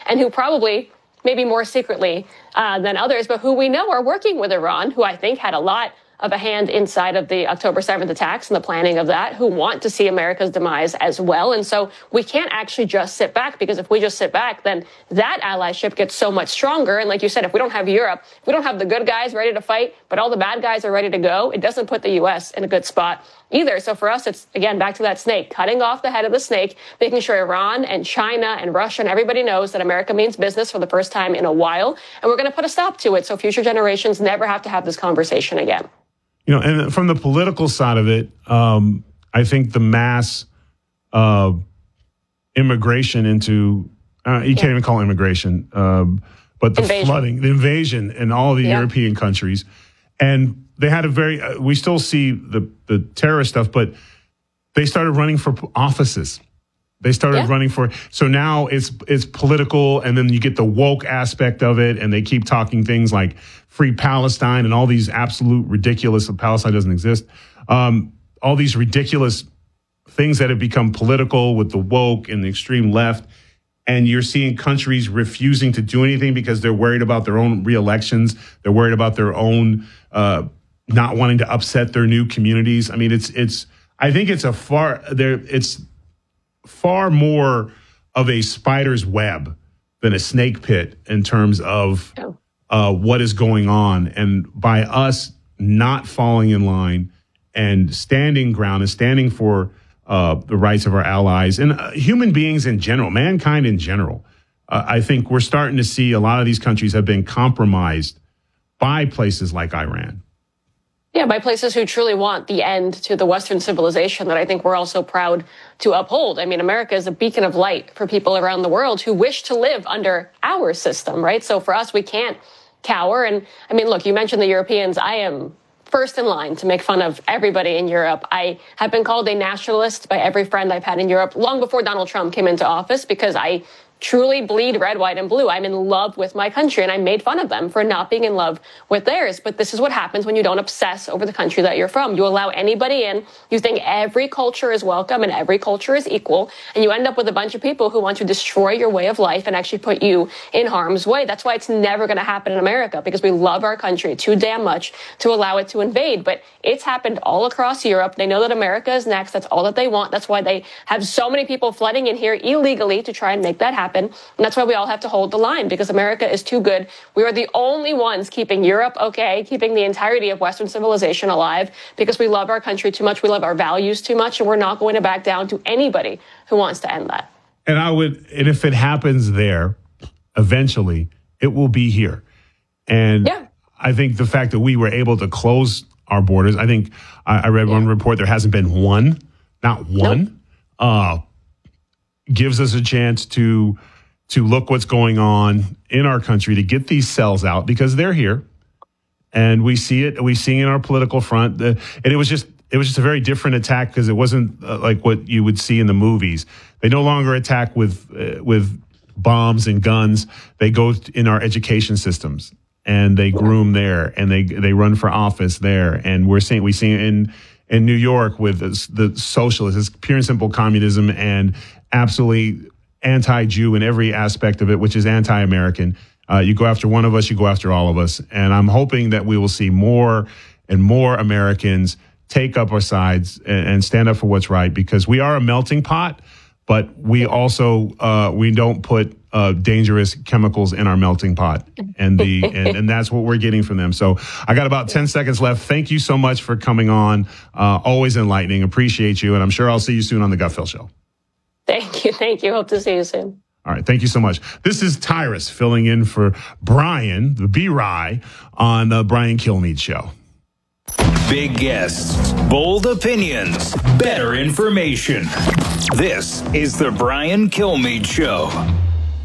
and who probably, maybe more secretly than others, but who we know are working with Iran, who I think had a lot of a hand inside of the October 7th attacks and the planning of that, who want to see America's demise as well. And so we can't actually just sit back, because if we just sit back, then that allyship gets so much stronger. And like you said, if we don't have Europe, if we don't have the good guys ready to fight, but all the bad guys are ready to go, it doesn't put the U.S. in a good spot either. So for us, it's, again, back to that snake, cutting off the head of the snake, making sure Iran and China and Russia and everybody knows that America means business for the first time in a while. And we're going to put a stop to it so future generations never have to have this conversation again. You know, and from the political side of it, I think the mass immigration into, you can't even call it immigration, but the flooding, the invasion in all the European countries. And they had a very, we still see the terrorist stuff, but they started running for offices. They started running for, so now it's political, and then you get the woke aspect of it, and they keep talking things like free Palestine and all these absolute ridiculous, Palestine doesn't exist, all these ridiculous things that have become political with the woke and the extreme left. And you're seeing countries refusing to do anything because they're worried about their own re-elections. They're worried about their own not wanting to upset their new communities. I mean, I think it's it's far more of a spider's web than a snake pit in terms of what is going on. And by us not falling in line and standing ground and standing for the rights of our allies and human beings in general, mankind in general, I think we're starting to see a lot of these countries have been compromised by places like Iran. Yeah, by places who truly want the end to the Western civilization that I think we're all so proud to uphold. I mean, America is a beacon of light for people around the world who wish to live under our system, right? So for us, we can't cower. And I mean, look, you mentioned the Europeans. I am first in line to make fun of everybody in Europe. I have been called a nationalist by every friend I've had in Europe long before Donald Trump came into office, because I truly bleed red, white, and blue. I'm in love with my country, and I made fun of them for not being in love with theirs. But this is what happens when you don't obsess over the country that you're from. You allow anybody in. You think every culture is welcome and every culture is equal, and you end up with a bunch of people who want to destroy your way of life and actually put you in harm's way. That's why it's never going to happen in America, because we love our country too damn much to allow it to invade. But it's happened all across Europe. They know that America is next. That's all that they want. That's why they have so many people flooding in here illegally to try and make that happen. And that's why we all have to hold the line, because America is too good. We are the only ones keeping Europe okay, keeping the entirety of Western civilization alive, because we love our country too much. We love our values too much, and we're not going to back down to anybody who wants to end that. And if it happens there, eventually it will be here. And I think the fact that we were able to close our borders, I think I read one report, there hasn't been not one, gives us a chance to look what's going on in our country, to get these cells out, because they're here, and we see it. We see it in our political front, and it was just a very different attack, because it wasn't like what you would see in the movies. They no longer attack with bombs and guns. They go in our education systems, and they groom there, and they run for office there, and we see it in New York with the socialists. It's pure and simple communism, and absolutely anti-Jew in every aspect of it, which is anti-American. You go after one of us, you go after all of us. And I'm hoping that we will see more and more Americans take up our sides and stand up for what's right, because we are a melting pot, but we also, we don't put dangerous chemicals in our melting pot. And and that's what we're getting from them. So I got about 10 seconds left. Thank you so much for coming on. Always enlightening. Appreciate you. And I'm sure I'll see you soon on the Gutfeld Show. Thank you. Hope to see you soon. All right. Thank you so much. This is Tyrus filling in for Brian, the B-Rye, on the Brian Kilmeade Show. Big guests, bold opinions, better information. This is the Brian Kilmeade Show.